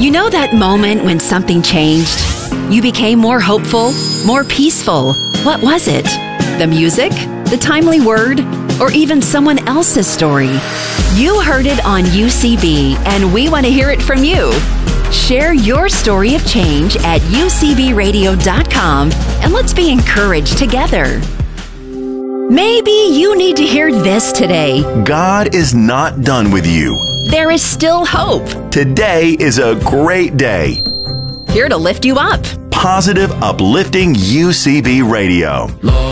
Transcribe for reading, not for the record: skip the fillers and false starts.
You know that moment when something changed? You became more hopeful, more peaceful. What was it? The music? The timely word? Or even someone else's story? You heard it on UCB, and we want to hear it from you. Share your story of change at ucbradio.com, and let's be encouraged together. Maybe you need to hear this today. God is not done with you. There is still hope. Today is a great day. Here to lift you up. Positive, uplifting UCB Radio.